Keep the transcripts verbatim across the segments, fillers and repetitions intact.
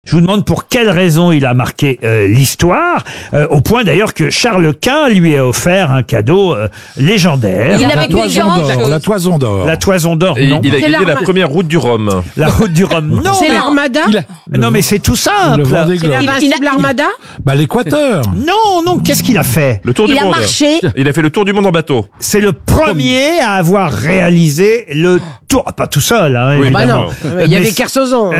Je vous demande pour quelle raison il a marqué euh, l'histoire, euh, au point d'ailleurs que Charles Quint lui a offert un cadeau euh, légendaire. Il La avait toison d'or, la toison d'or. La toison d'or, Et non. il a C'est gagné la l'arma- première route du Rhum. La route du Rhum, non. C'est mais- l'Armada. Non mais c'est tout Le simple. Vendée Globe. L'invincible Armada. Bah, l'équateur. Non, non, qu'est-ce qu'il a fait? Le tour Il du a monde. marché. Il a fait le tour du monde en bateau. C'est le premier à avoir réalisé le tour, pas tout seul, hein, Oui, Bah évidemment. non, il y Mais avait c'est- Kersozon.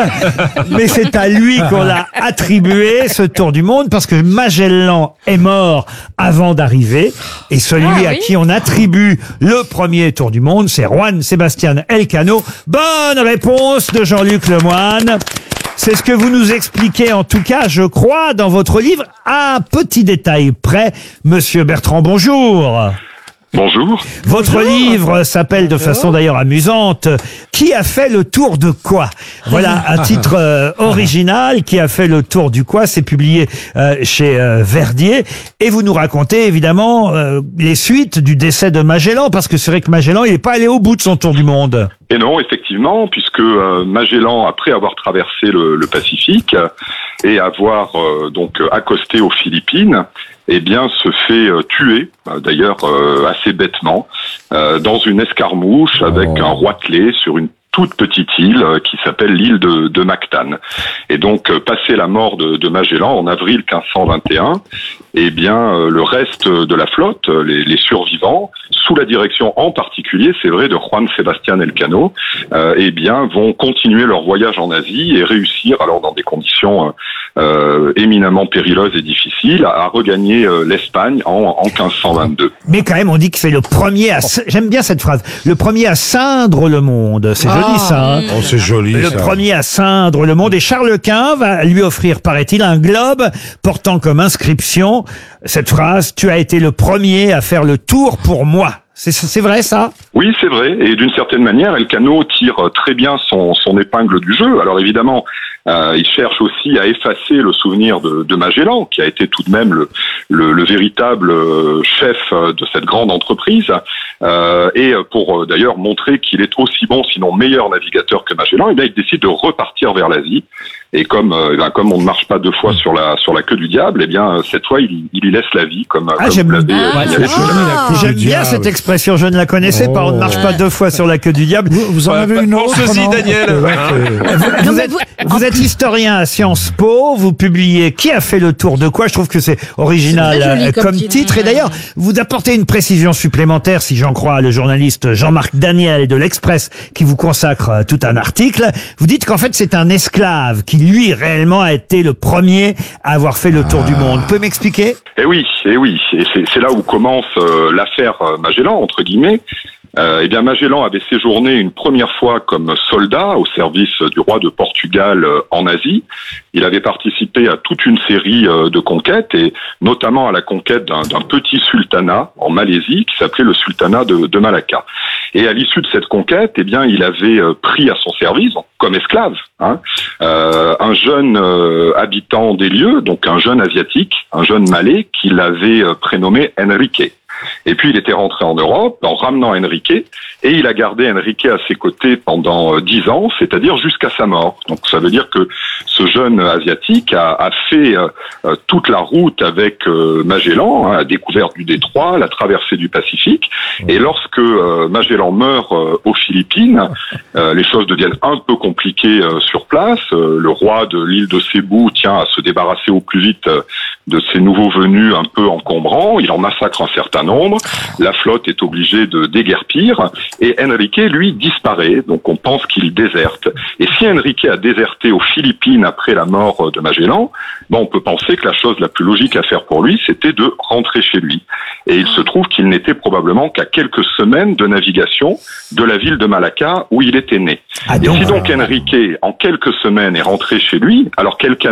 Mais c'est à lui qu'on l'a attribué ce tour du monde parce que Magellan est mort avant d'arriver et celui Ah, à oui. qui on attribue le premier tour du monde, c'est Juan Sebastián Elcano. Bonne réponse de Jean-Luc Lemoyne. C'est ce que vous nous expliquez en tout cas, je crois, dans votre livre. À un petit détail près, Monsieur Bertrand, bonjour. Bonjour. Votre livre s'appelle de façon d'ailleurs amusante « Qui a fait le tour de quoi ?» Voilà un titre euh, original, « Qui a fait le tour du quoi ?» C'est publié euh, chez euh, Verdier. Et vous nous racontez évidemment euh, les suites du décès de Magellan, parce que c'est vrai que Magellan, il n'est pas allé au bout de son tour du monde. Et non, effectivement, puisque euh, Magellan, après avoir traversé le, le Pacifique euh, et avoir euh, donc accosté aux Philippines, eh bien, se fait euh, tuer, euh, d'ailleurs euh, assez bêtement, euh, dans une escarmouche avec Oh. un roitelet sur une toute petite île euh, qui s'appelle l'île de, de Mactan. Et donc, euh, passé la mort de, de Magellan en avril quinze cent vingt et un, eh bien, euh, le reste de la flotte, euh, les, les survivants, sous la direction en particulier, c'est vrai, de Juan Sebastián Elcano, euh, eh bien, vont continuer leur voyage en Asie et réussir, alors dans des conditions euh, euh, éminemment périlleuses et difficiles, à, à regagner euh, l'Espagne en, en quinze cent vingt-deux. Mais quand même, on dit que c'est le premier à... ce- J'aime bien cette phrase. Le premier à ceindre le monde. C'est joli ça. Hein. Oh, c'est joli, Le ça. premier à ceindre le monde. Et Charles Quint va lui offrir, paraît-il, un globe portant comme inscription cette phrase « Tu as été le premier à faire le tour pour moi ». C'est c'est vrai ça? Oui, c'est vrai. Et d'une certaine manière, Elcano tire très bien son, son épingle du jeu. Alors évidemment, euh, il cherche aussi à effacer le souvenir de, de Magellan, qui a été tout de même le, le, le véritable euh, chef de cette grande entreprise. Euh, et pour euh, d'ailleurs montrer qu'il est aussi bon, sinon meilleur navigateur que Magellan, et bien il décide de repartir vers l'Asie. Et comme euh, ben, comme on ne marche pas deux fois sur la sur la queue du diable, eh bien cette fois il, il y laisse la vie, comme, Ah, comme j'aime vous l'avez bien. euh, Ouais, signalé c'est tout à l'heure. queue J'aime du bien diable. cette expression, je ne la connaissais pas. On ne marche pas deux fois sur la queue du diable. Vous, vous en Ouais, avez une autre, pense-y, non Daniel. Ouais, c'est- Vous êtes, vous êtes historien à Sciences Po, vous publiez Qui a fait le tour de quoi? Je trouve que c'est original C'est très joli euh, comme comme titre. titre. Et d'ailleurs, vous apportez une précision supplémentaire, si j'en crois le journaliste Jean-Marc Daniel de l'Express, qui vous consacre euh, tout un article. Vous dites qu'en fait, c'est un esclave qui, lui, réellement a été le premier à avoir fait le tour du monde. Vous pouvez m'expliquer? Eh oui, eh oui, et c'est c'est là où commence euh, l'affaire euh, Magellan, entre guillemets. Euh, eh bien, Magellan avait séjourné une première fois comme soldat au service du roi de Portugal euh, en Asie. Il avait participé à toute une série euh, de conquêtes, et notamment à la conquête d'un d'un petit sultanat en Malaisie qui s'appelait le sultanat de, de Malacca. Et à l'issue de cette conquête, eh bien, il avait euh, pris à son service, donc, comme esclave, hein, euh, un jeune euh, habitant des lieux, donc un jeune asiatique, un jeune malais, qu'il avait euh, prénommé Enrique. Et puis il était rentré en Europe en ramenant Enrique, et il a gardé Enrique à ses côtés pendant dix ans, c'est-à-dire jusqu'à sa mort. Donc ça veut dire que ce jeune asiatique a, a fait euh, toute la route avec euh, Magellan, hein, la découverte du détroit, la traversée du Pacifique. Et lorsque euh, Magellan meurt euh, aux Philippines, euh, les choses deviennent un peu compliquées euh, sur place. Euh, le roi de l'île de Cébou tient à se débarrasser au plus vite euh, de ces nouveaux venus un peu encombrants. Il en massacre un certain nombre. La flotte est obligée de déguerpir, et Enrique, lui, disparaît. Donc on pense qu'il déserte. Et si Enrique a déserté aux Philippines après la mort de Magellan, bon, on peut penser que la chose la plus logique à faire pour lui, c'était de rentrer chez lui. Et il se trouve qu'il n'était probablement qu'à quelques semaines de navigation de la ville de Malacca où il était né. Ah, Et donc, si donc Enrique, en quelques semaines, est rentré chez lui, alors qu'Elcano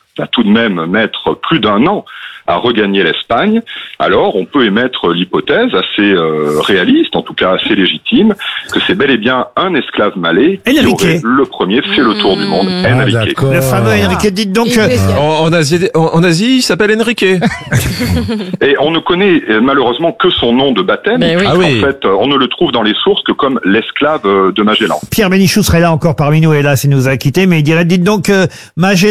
va tout de même mettre plus d'un an à regagner l'Espagne, alors on peut émettre l'hypothèse assez euh, réaliste, en tout cas assez légitime, que c'est bel et bien un esclave malais qui Enrique. aurait le premier fait le tour du monde, Ah, Enrique. d'accord. Le fameux Enrique, dites donc... Il euh, est- En, en Asie, en, en Asie, il s'appelle Enrique. Et on ne connaît euh, malheureusement que son nom de baptême. Mais oui. Ah oui. En fait, euh, on ne le trouve dans les sources que comme l'esclave euh, de Magellan. Pierre Bénichou serait là encore parmi nous, et là, il nous a quittés, mais il dirait, dites donc, euh, Magellan